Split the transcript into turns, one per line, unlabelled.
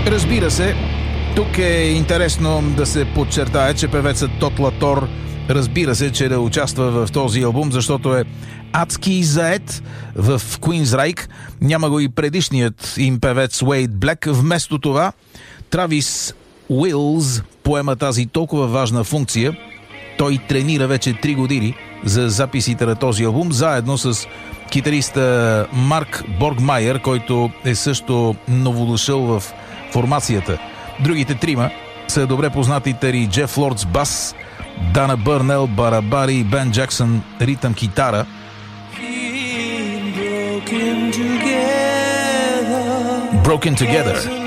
Разбира се, тук е интересно да се подчертае, че певецът Тот Латор разбира се, че да участва в този албум, защото е адски заед в Queensryche. Няма го и предишният им певец Уейд Блек. Вместо това Травис Уилс поема тази толкова важна функция. Той тренира вече 3 години за записите на този албум, заедно с китариста Марк Боргмайер, който е също новодошъл в формацията. Другите трима са добре познатите и Джеф Лордс бас, Дана Бърнел барабари и Бен Джаксън ритъм китара. Broken Together.